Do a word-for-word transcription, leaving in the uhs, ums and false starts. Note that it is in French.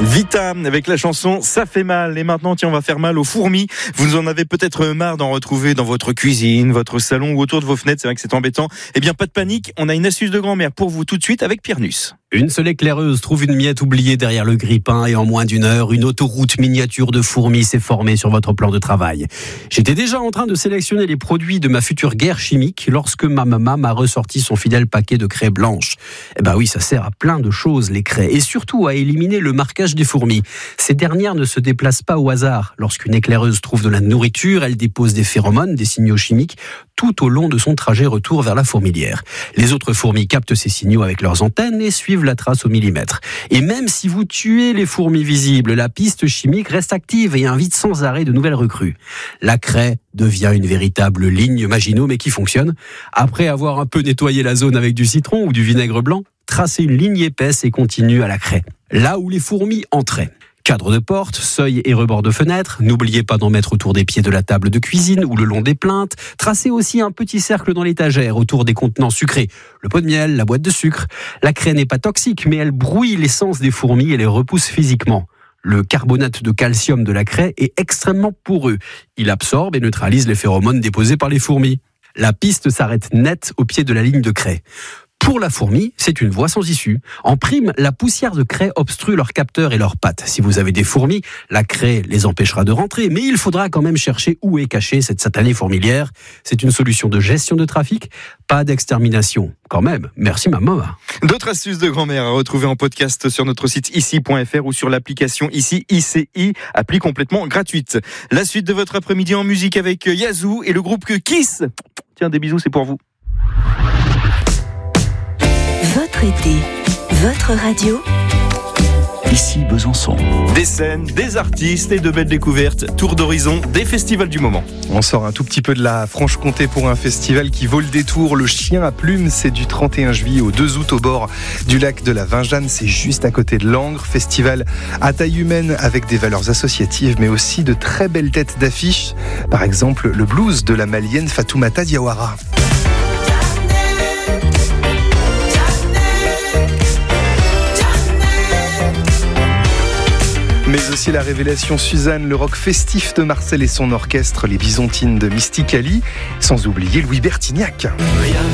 Vita avec la chanson Ça fait mal. Et maintenant, tiens, on va faire mal aux fourmis. Vous en avez peut-être marre d'en retrouver dans votre cuisine, votre salon ou autour de vos fenêtres. C'est vrai que c'est embêtant. Eh bien, pas de panique. On a une astuce de grand-mère pour vous tout de suite avec Pierre Nuss. Une seule éclaireuse trouve une miette oubliée derrière le grille-pain et en moins d'une heure, une autoroute miniature de fourmis s'est formée sur votre plan de travail. J'étais déjà en train de sélectionner les produits de ma future guerre chimique lorsque ma maman m'a ressorti son fidèle paquet de craie blanche. Eh ben oui, ça sert à plein de choses, les craies, et surtout à éliminer le marquage des fourmis. Ces dernières ne se déplacent pas au hasard. Lorsqu'une éclaireuse trouve de la nourriture, elle dépose des phéromones, des signaux chimiques, tout au long de son trajet retour vers la fourmilière. Les autres fourmis captent ces signaux avec leurs antennes et suivent la trace au millimètre. Et même si vous tuez les fourmis visibles, la piste chimique reste active et invite sans arrêt de nouvelles recrues. La craie devient une véritable ligne Maginot, mais qui fonctionne. Après avoir un peu nettoyé la zone avec du citron ou du vinaigre blanc, tracez une ligne épaisse et continue à la craie. Là où les fourmis entraient. Cadre de porte, seuil et rebord de fenêtre. N'oubliez pas d'en mettre autour des pieds de la table de cuisine ou le long des plinthes. Tracez aussi un petit cercle dans l'étagère autour des contenants sucrés. Le pot de miel, la boîte de sucre. La craie n'est pas toxique, mais elle brouille l'essence des fourmis et les repousse physiquement. Le carbonate de calcium de la craie est extrêmement poreux. Il absorbe et neutralise les phéromones déposés par les fourmis. La piste s'arrête net au pied de la ligne de craie. Pour la fourmi, c'est une voie sans issue. En prime, la poussière de craie obstrue leurs capteurs et leurs pattes. Si vous avez des fourmis, la craie les empêchera de rentrer, mais il faudra quand même chercher où est cachée cette satanée fourmilière. C'est une solution de gestion de trafic, pas d'extermination. Quand même, merci maman. D'autres astuces de grand-mère à retrouver en podcast sur notre site ici point f r ou sur l'application ici I C I, appli complètement gratuite. La suite de votre après-midi en musique avec Yazoo et le groupe Kiss. Tiens, des bisous, c'est pour vous. Votre été, votre radio. Ici Besançon. Des scènes, des artistes et de belles découvertes. Tour d'horizon des festivals du moment. On sort un tout petit peu de la Franche-Comté pour un festival qui vaut le détour. Le Chien à Plumes, c'est du trente et un juillet au deux août au bord du lac de la Vingeanne. C'est juste à côté de Langres. Festival à taille humaine avec des valeurs associatives, mais aussi de très belles têtes d'affiches. Par exemple, le blues de la Malienne Fatoumata Diawara. Mais aussi la révélation Suzanne, le rock festif de Marcel et son orchestre, les Byzantines de Mysticali, sans oublier Louis Bertignac.